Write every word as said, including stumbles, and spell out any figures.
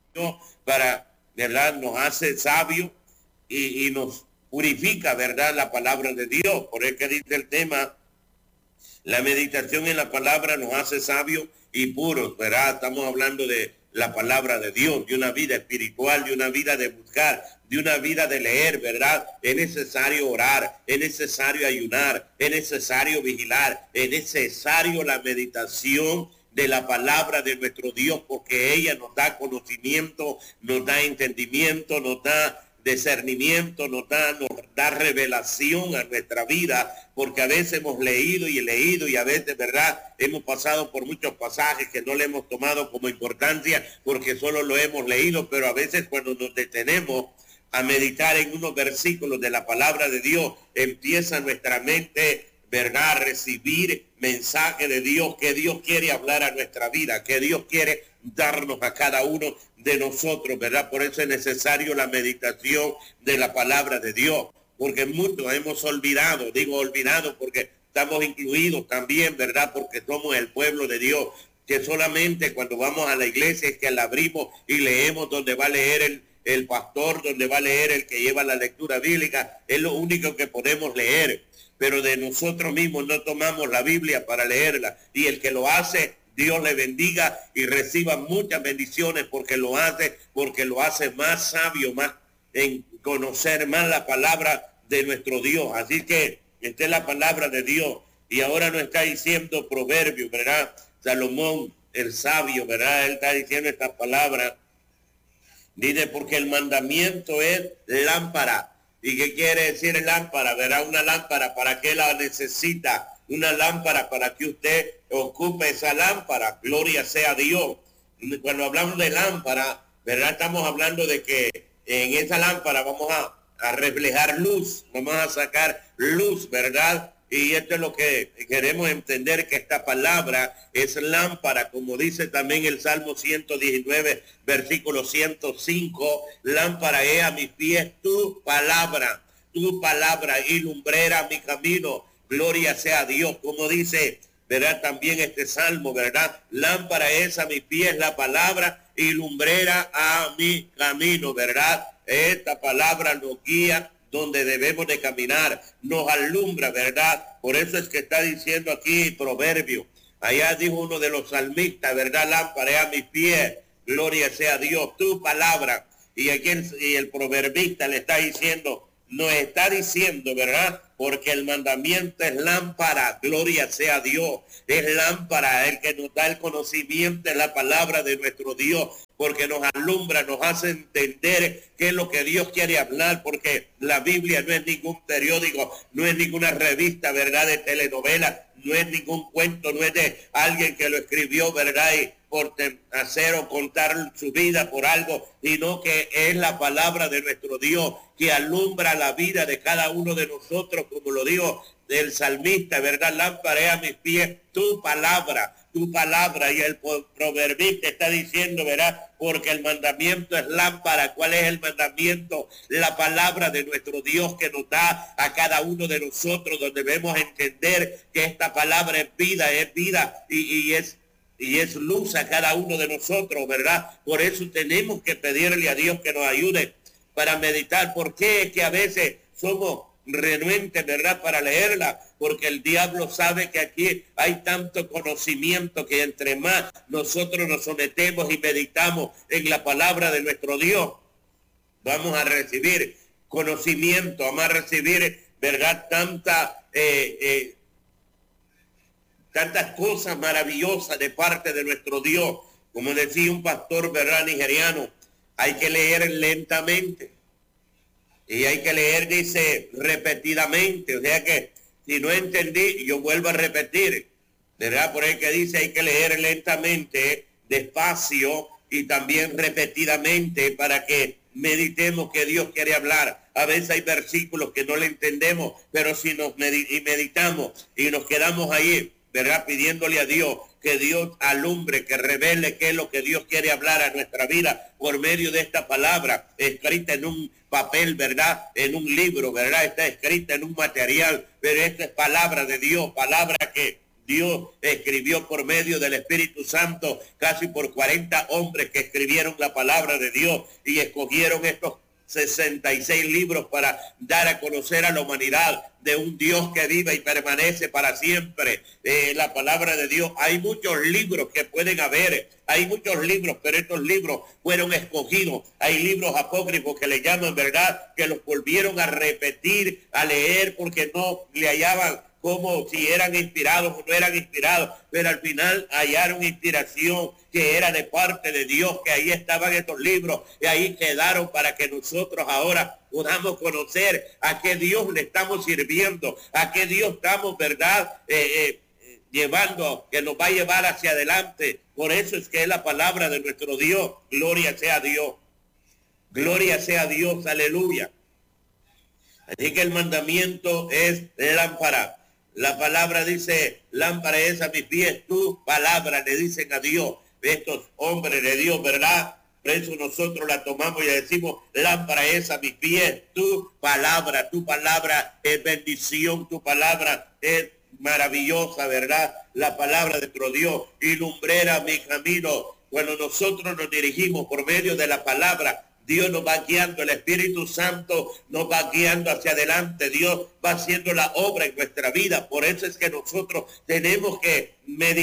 para, ¿verdad? Nos hace sabios y, y nos purifica, ¿verdad? La palabra de Dios. Por eso que dice el tema, la meditación en la palabra nos hace sabios y puros, ¿verdad? Estamos hablando de la palabra de Dios, de una vida espiritual, de una vida de buscar, de una vida de leer, ¿verdad? Es necesario orar, es necesario ayunar, es necesario vigilar, es necesario la meditación de la palabra de nuestro Dios, porque ella nos da conocimiento, nos da entendimiento, nos da discernimiento, nos da, nos da revelación a nuestra vida, porque a veces hemos leído y leído y a veces, ¿verdad? Hemos pasado por muchos pasajes que no le hemos tomado como importancia porque solo lo hemos leído, pero a veces cuando nos detenemos a meditar en unos versículos de la palabra de Dios, empieza nuestra mente, ¿verdad?, a recibir mensaje de Dios, que Dios quiere hablar a nuestra vida, que Dios quiere darnos a cada uno de nosotros, ¿verdad? Por eso es necesario la meditación de la palabra de Dios, porque muchos hemos olvidado, digo olvidado porque estamos incluidos también, ¿verdad? Porque somos el pueblo de Dios, que solamente cuando vamos a la iglesia es que la abrimos y leemos donde va a leer el, el pastor, donde va a leer el que lleva la lectura bíblica, es lo único que podemos leer, pero de nosotros mismos no tomamos la Biblia para leerla, y el que lo hace, Dios le bendiga y reciba muchas bendiciones porque lo hace, porque lo hace más sabio, más en conocer más la palabra de nuestro Dios. Así que esta es la palabra de Dios. Y ahora nos está diciendo Proverbios, ¿verdad? Salomón, el sabio, ¿verdad? Él está diciendo esta palabra. Dice, porque el mandamiento es lámpara. ¿Y qué quiere decir lámpara? ¿Verdad? Una lámpara, ¿para qué la necesita? Una lámpara para que usted ocupe esa lámpara. Gloria sea a Dios. Cuando hablamos de lámpara, ¿verdad? Estamos hablando de que en esa lámpara vamos a, a reflejar luz, vamos a sacar luz, ¿verdad? Y esto es lo que queremos entender, que esta palabra es lámpara, como dice también el Salmo ciento diecinueve, versículo ciento cinco, lámpara es a mis pies tu palabra, tu palabra y lumbrera mi camino. Gloria sea a Dios, como dice, ¿verdad? También este salmo, ¿verdad? Lámpara es a mis pies la palabra y lumbrera a mi camino, ¿verdad? Esta palabra nos guía donde debemos de caminar, nos alumbra, ¿verdad? Por eso es que está diciendo aquí Proverbio. Allá dijo uno de los salmistas, ¿verdad? Lámpara es a mis pies, gloria sea a Dios, tu palabra. Y aquí el, y el proverbista le está diciendo, nos está diciendo, ¿verdad? Porque el mandamiento es lámpara, gloria sea a Dios, es lámpara, el que nos da el conocimiento, es la palabra de nuestro Dios, porque nos alumbra, nos hace entender qué es lo que Dios quiere hablar, porque la Biblia no es ningún periódico, no es ninguna revista, ¿verdad?, de telenovela, no es ningún cuento, no es de alguien que lo escribió, ¿verdad?, y por hacer o contar su vida por algo, sino que es la palabra de nuestro Dios que alumbra la vida de cada uno de nosotros, como lo dijo el salmista, ¿verdad? Lámpara es a mis pies tu palabra, tu palabra. Y el proverbista está diciendo, ¿verdad? Porque el mandamiento es lámpara. ¿Cuál es el mandamiento? La palabra de nuestro Dios que nos da a cada uno de nosotros, donde debemos entender que esta palabra es vida, es vida y, y es y es luz a cada uno de nosotros, ¿verdad? Por eso tenemos que pedirle a Dios que nos ayude para meditar. ¿Por qué es que a veces somos renuentes, ¿verdad?, para leerla? Porque el diablo sabe que aquí hay tanto conocimiento que entre más nosotros nos sometemos y meditamos en la palabra de nuestro Dios, vamos a recibir conocimiento, vamos a recibir, ¿verdad?, tanta... Eh, eh, tantas cosas maravillosas de parte de nuestro Dios. Como decía un pastor, ¿verdad?, nigeriano, hay que leer lentamente y hay que leer, dice, repetidamente. O sea que si no entendí, yo vuelvo a repetir, ¿verdad? Por ahí que dice, hay que leer lentamente, despacio y también repetidamente, para que meditemos que Dios quiere hablar. A veces hay versículos que no le entendemos, pero si nos meditamos y nos quedamos ahí, ¿verdad?, pidiéndole a Dios que Dios alumbre, que revele qué es lo que Dios quiere hablar a nuestra vida por medio de esta palabra escrita en un papel, ¿verdad?, en un libro, ¿verdad?, está escrita en un material, pero esta es palabra de Dios, palabra que Dios escribió por medio del Espíritu Santo casi por cuarenta hombres que escribieron la palabra de Dios y escogieron estos sesenta y seis libros para dar a conocer a la humanidad de un Dios que vive y permanece para siempre. Eh, la palabra de Dios, hay muchos libros que pueden haber, hay muchos libros, pero estos libros fueron escogidos. Hay libros apócrifos que le llaman, ¿verdad?, que los volvieron a repetir, a leer, porque no le hallaban como si eran inspirados o no eran inspirados, pero al final hallaron inspiración que era de parte de Dios, que ahí estaban estos libros y ahí quedaron para que nosotros ahora podamos conocer a qué Dios le estamos sirviendo, a qué Dios estamos, ¿verdad?, eh, eh, llevando, que nos va a llevar hacia adelante. Por eso es que es la palabra de nuestro Dios. Gloria sea a Dios. Gloria sea a Dios. Aleluya. Así que el mandamiento es lámpara. La palabra dice, lámpara es a mis pies, tu palabra, le dicen a Dios, estos hombres de Dios, ¿verdad? Por eso nosotros la tomamos y le decimos, lámpara es a mis pies, tu palabra, tu palabra es bendición, tu palabra es maravillosa, ¿verdad? La palabra de nuestro Dios y lumbrera mi camino. Cuando nosotros nos dirigimos por medio de la palabra, Dios nos va guiando, el Espíritu Santo nos va guiando hacia adelante, Dios va haciendo la obra en nuestra vida. Por eso es que nosotros tenemos que meditar